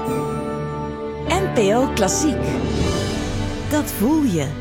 NPO Klassiek. Dat voel je.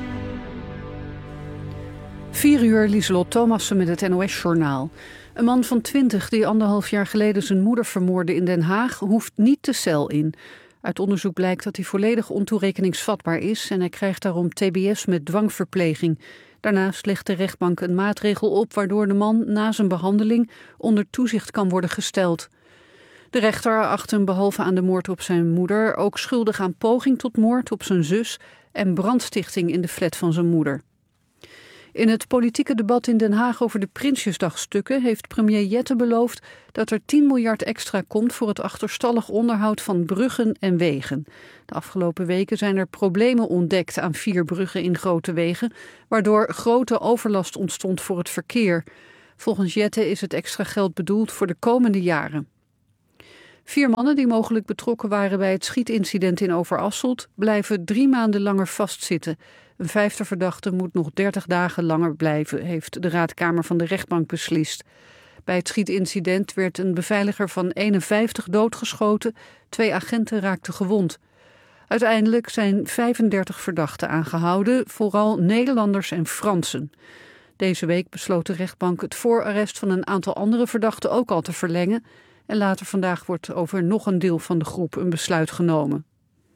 4:00, Lieselot Thomassen met het NOS-journaal. Een man van 20 die 1,5 jaar geleden zijn moeder vermoordde in Den Haag hoeft niet de cel in. Uit onderzoek blijkt dat hij volledig ontoerekeningsvatbaar is en hij krijgt daarom tbs met dwangverpleging. Daarnaast legt de rechtbank een maatregel op waardoor de man na zijn behandeling onder toezicht kan worden gesteld. De rechter acht hem behalve aan de moord op zijn moeder ook schuldig aan poging tot moord op zijn zus en brandstichting in de flat van zijn moeder. In het politieke debat in Den Haag over de Prinsjesdagstukken heeft premier Jette beloofd dat er 10 miljard extra komt voor het achterstallig onderhoud van bruggen en wegen. De afgelopen weken zijn er problemen ontdekt aan 4 bruggen in grote wegen, waardoor grote overlast ontstond voor het verkeer. Volgens Jette is het extra geld bedoeld voor de komende jaren. 4 mannen die mogelijk betrokken waren bij het schietincident in Overasselt blijven 3 maanden langer vastzitten. Een 5e verdachte moet nog 30 dagen langer blijven, heeft de raadkamer van de rechtbank beslist. Bij het schietincident werd een beveiliger van 51 doodgeschoten, 2 agenten raakten gewond. Uiteindelijk zijn 35 verdachten aangehouden, vooral Nederlanders en Fransen. Deze week besloot de rechtbank het voorarrest van een aantal andere verdachten ook al te verlengen. En later vandaag wordt over nog een deel van de groep een besluit genomen.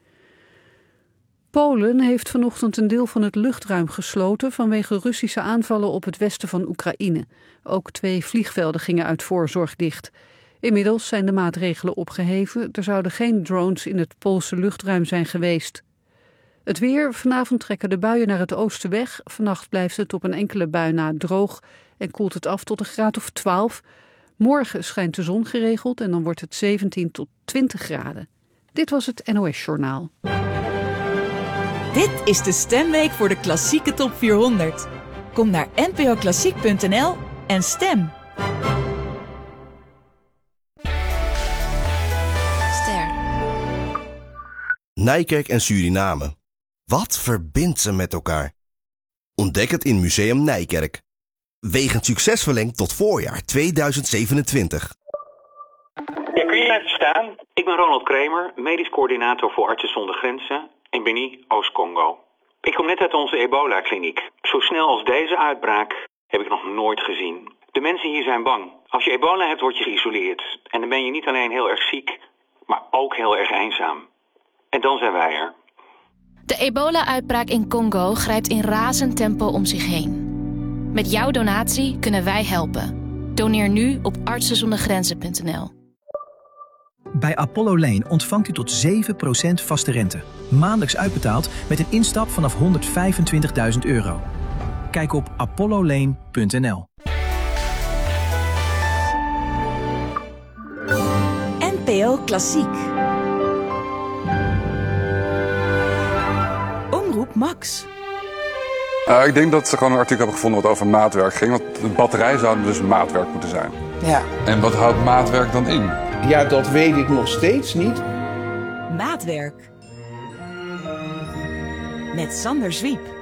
Polen heeft vanochtend een deel van het luchtruim gesloten vanwege Russische aanvallen op het westen van Oekraïne. Ook 2 vliegvelden gingen uit voorzorg dicht. Inmiddels zijn de maatregelen opgeheven. Er zouden geen drones in het Poolse luchtruim zijn geweest. Het weer. Vanavond trekken de buien naar het oosten weg. Vannacht blijft het op een enkele bui na droog en koelt het af tot een graad of 12. Morgen schijnt de zon geregeld en dan wordt het 17 tot 20 graden. Dit was het NOS-journaal. Dit is de stemweek voor de klassieke top 400. Kom naar npoklassiek.nl en stem. Ster. Nijkerk en Suriname. Wat verbindt ze met elkaar? Ontdek het in Museum Nijkerk. Wegend succes verlengd tot voorjaar 2027. Ja, kun je even staan? Ik ben Ronald Kremer, medisch coördinator voor Artsen zonder Grenzen in Beni, Oost-Congo. Ik kom net uit onze ebola-kliniek. Zo snel als deze uitbraak heb ik nog nooit gezien. De mensen hier zijn bang. Als je ebola hebt, word je geïsoleerd. En dan ben je niet alleen heel erg ziek, maar ook heel erg eenzaam. En dan zijn wij er. De ebola-uitbraak in Congo grijpt in razend tempo om zich heen. Met jouw donatie kunnen wij helpen. Doneer nu op artsenzondergrenzen.nl. Bij Apollo Lane ontvangt u tot 7% vaste rente. Maandelijks uitbetaald met een instap vanaf €125.000. Kijk op apollolane.nl. NPO Klassiek. Omroep Max. Ik denk dat ze gewoon een artikel hebben gevonden wat over maatwerk ging. Want de batterij zou dus maatwerk moeten zijn. Ja. En wat houdt maatwerk dan in? Ja, dat weet ik nog steeds niet. Maatwerk. Met Sander Zwiep.